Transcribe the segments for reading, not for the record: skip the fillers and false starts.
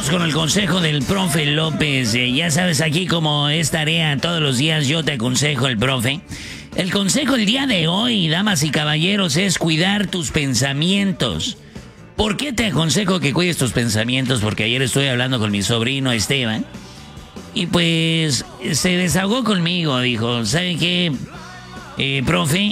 Vamos con el consejo del profe López. Ya sabes, aquí como es tarea todos los días, yo te aconsejo el profe. El consejo el día de hoy, damas y caballeros, es cuidar tus pensamientos. ¿Por qué te aconsejo que cuides tus pensamientos? Porque ayer estuve hablando con mi sobrino Esteban y pues se desahogó conmigo. Dijo, ¿sabe qué, profe?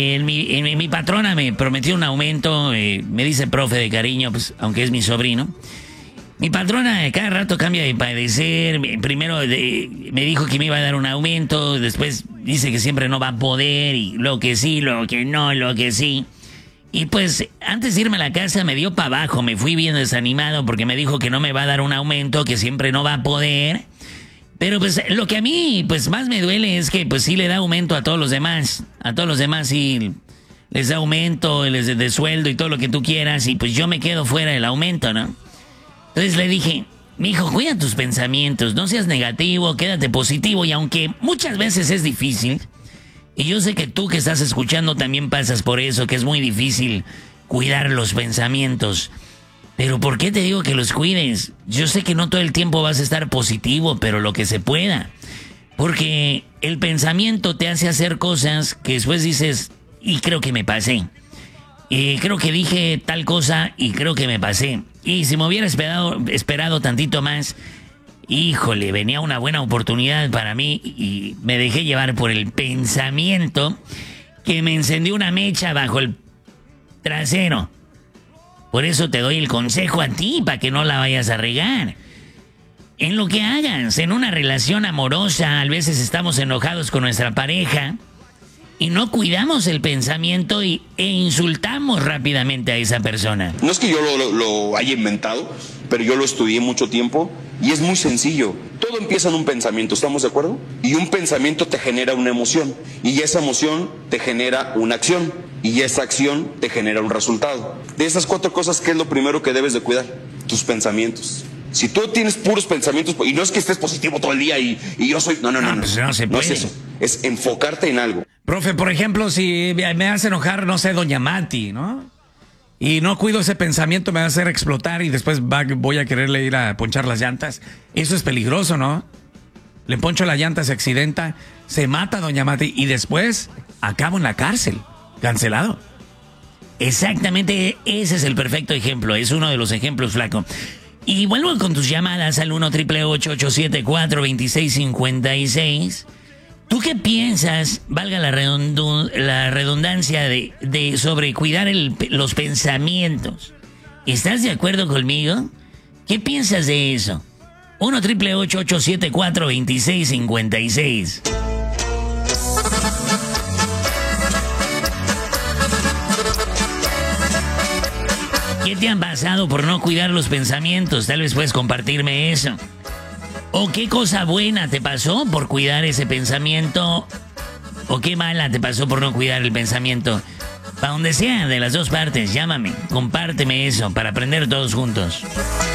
Mi patrona me prometió un aumento. Me dice profe de cariño, pues, aunque es mi sobrino. Mi patrona cada rato cambia de parecer. Primero me dijo que me iba a dar un aumento, después dice que siempre no va a poder, y lo que sí, lo que no, lo que sí. Y pues antes de irme a la casa me dio para abajo, me fui bien desanimado porque me dijo que no me va a dar un aumento, que siempre no va a poder. Pero pues lo que a mí pues más me duele es que pues sí le da aumento a todos los demás. A todos los demás sí les da aumento, les de sueldo y todo lo que tú quieras, y pues yo me quedo fuera del aumento, ¿no? Entonces le dije, mijo, cuida tus pensamientos, no seas negativo, quédate positivo, y aunque muchas veces es difícil, y yo sé que tú que estás escuchando también pasas por eso, que es muy difícil cuidar los pensamientos. Pero ¿por qué te digo que los cuides? Yo sé que no todo el tiempo vas a estar positivo, pero lo que se pueda. Porque el pensamiento te hace hacer cosas que después dices, y creo que me pasé. Creo que dije tal cosa y creo que me pasé. Y si me hubiera esperado tantito más, híjole, venía una buena oportunidad para mí y me dejé llevar por el pensamiento que me encendió una mecha bajo el trasero. Por eso te doy el consejo a ti, para que no la vayas a regar. En lo que hagas, en una relación amorosa, a veces estamos enojados con nuestra pareja y no cuidamos el pensamiento e insultamos rápidamente a esa persona. No es que yo lo haya inventado, pero yo lo estudié mucho tiempo y es muy sencillo. Todo empieza en un pensamiento, ¿estamos de acuerdo? Y un pensamiento te genera una emoción, y esa emoción te genera una acción, y esa acción te genera un resultado. De esas 4 cosas, ¿qué es lo primero que debes de cuidar? Tus pensamientos. Si tú tienes puros pensamientos, y no es que estés positivo todo el día y yo soy... No. Pues no se puede. No es eso, es enfocarte en algo. Profe, por ejemplo, si me hace enojar, no sé, doña Mati, ¿no? Y no cuido ese pensamiento, me va a hacer explotar y después voy a quererle ir a ponchar las llantas. Eso es peligroso, ¿no? Le poncho la llanta, se accidenta, se mata doña Mati y después acabo en la cárcel, cancelado. Exactamente, ese es el perfecto ejemplo, es uno de los ejemplos, flaco. Y vuelvo con tus llamadas al 1-888-874-2656. ¿Tú qué piensas, valga la redundancia, de sobre cuidar los pensamientos? ¿Estás de acuerdo conmigo? ¿Qué piensas de eso? 1-888-874-2656. ¿Qué te han pasado por no cuidar los pensamientos? Tal vez puedes compartirme eso. ¿O qué cosa buena te pasó por cuidar ese pensamiento? ¿O qué mala te pasó por no cuidar el pensamiento? Para donde sea, de las dos partes, llámame, compárteme eso para aprender todos juntos.